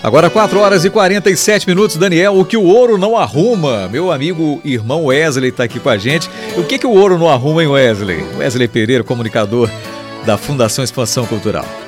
Agora 4 horas e 47 minutos, Daniel, o que o ouro não arruma? Meu amigo irmão Wesley está aqui com a gente. O que o ouro não arruma, hein, Wesley? Wesley Pereira, comunicador da Fundação Expansão Cultural.